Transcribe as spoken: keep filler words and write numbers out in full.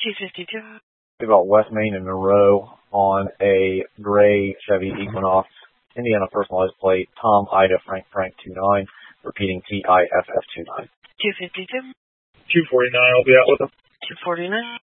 two fifty-two. About West Main and Monroe on a gray Chevy Equinox, Indiana personalized plate, Tom Ida Frank Frank two nine, repeating T I F F two nine. two fifty-two. two forty-nine, I'll be out with them. two forty-nine.